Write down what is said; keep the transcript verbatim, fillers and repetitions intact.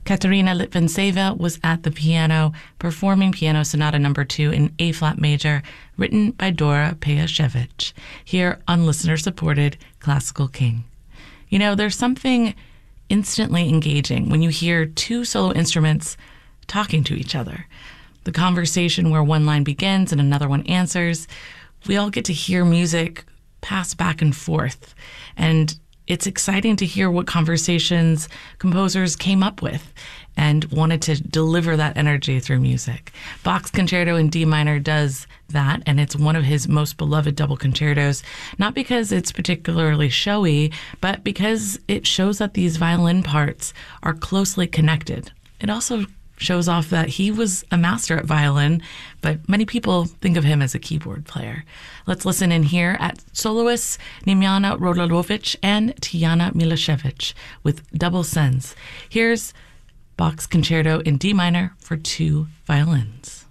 Katerina Litvinseva was at the piano, performing Piano Sonata Number two in A-flat major, written by Dora Pejashevich, here on listener-supported Classical King. You know, there's something instantly engaging when you hear two solo instruments talking to each other. The conversation where one line begins and another one answers. We all get to hear music pass back and forth, and it's exciting to hear what conversations composers came up with and wanted to deliver that energy through music. Bach's Concerto in D minor does that, and it's one of his most beloved double concertos, not because it's particularly showy, but because it shows that these violin parts are closely connected. It also shows off that he was a master at violin, but many people think of him as a keyboard player. Let's listen in here at soloists Nemanja Rodolovic and Tijana Milashevich with double sends. Here's Bach's Concerto in D minor for two violins.